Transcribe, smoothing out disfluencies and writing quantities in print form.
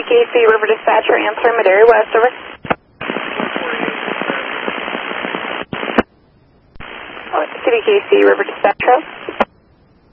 CBKC River Dispatcher, answer Madera West, over. CBKC River Dispatcher.